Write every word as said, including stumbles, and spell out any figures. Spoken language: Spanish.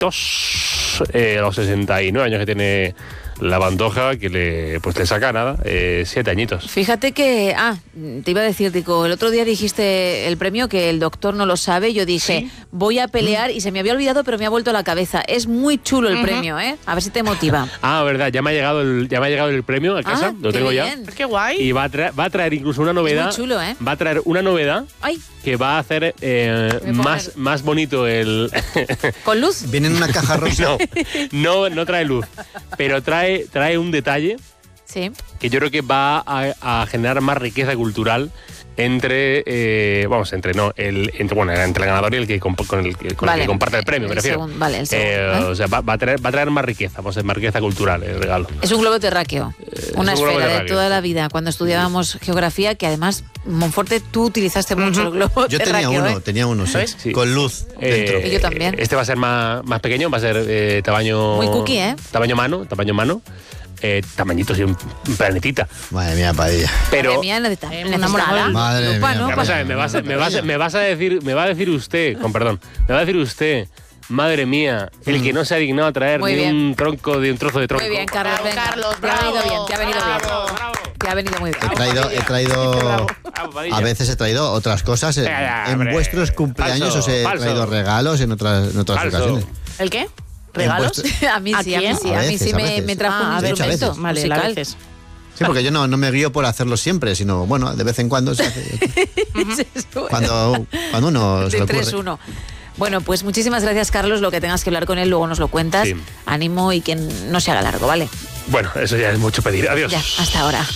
añitos, eh, a los sesenta y nueve años que tiene la Pantoja, que le pues le saca nada, eh, siete añitos. Fíjate que, ah, te iba a decir, Tico, el otro día dijiste el premio que el doctor no lo sabe, yo dije, ¿sí? Voy a pelear y se me había olvidado, pero me ha vuelto a la cabeza. Es muy chulo el uh-huh. premio, ¿eh? A ver si te motiva. Ah, verdad, ya me ha llegado el, ya me ha llegado el premio a casa, ah, lo tengo bien. ya. Qué guay. Y va a traer, va a traer incluso una novedad. Es muy chulo, ¿eh? Va a traer una novedad. Ay. Que va a hacer eh, más, más bonito el... ¿Con luz? Viene en una caja rosa. No, no, no trae luz, pero trae, trae un detalle sí. que yo creo que va a, a generar más riqueza cultural entre, eh, vamos, entre no, el, entre, bueno, entre el ganador y el que, comp- con el, con vale. el que comparte el premio, el me refiero. Segundo, vale, el segundo, eh, ¿eh? O sea, va, va, a traer, va a traer más riqueza, vamos a decir, más riqueza cultural el regalo. Es un globo terráqueo, eh, una un esfera globo de toda la vida, cuando estudiábamos geografía, que además, Monforte, tú utilizaste mucho uh-huh. el globo yo terráqueo. Yo tenía uno, ¿eh? tenía uno, sí, sí. Con luz eh, dentro. Y yo también. Este va a ser más, más pequeño, va a ser eh, tamaño... Muy cookie, ¿eh? Tamaño mano, tamaño mano. Eh, tamañitos y un, un planetita. Madre mía, Padilla. Pero Madre mía, necesita, eh, una morada. Madre lupa, mía. ¿no? Vamos a ver, me vas a, me, vas a, me vas a decir, me va a decir usted, con perdón, me va a decir usted, madre mía, el mm. que no se ha dignado a traer Muy ni bien. un tronco de un trozo de tronco. Muy bien, Carlos, Bravo, venga. Carlos, te ha venido bravo, bien, te ha venido bravo, bien. bravo. Te ha venido muy bien. He traído, he traído a veces he traído otras cosas en, ya, ya, en hombre. vuestros cumpleaños, Falso, os he falso. traído regalos en otras, en otras Falso. ocasiones. ¿El qué? ¿Regalos? vuestro- A mí ¿A sí, a mí quién? sí, A a mí veces, sí a me, veces. me trajo Ah, un a veces, instrumento a veces. Vale, musical. a veces. Sí, porque yo no, no me guío por hacerlo siempre, sino, bueno, de vez en cuando se hace. cuando, cuando uno se De le tres ocurre. uno. Bueno, pues muchísimas gracias, Carlos. Lo que tengas que hablar con él, luego nos lo cuentas. Sí. Ánimo y que no se haga largo, ¿vale? Bueno, eso ya es mucho pedir. Adiós. Ya, hasta ahora.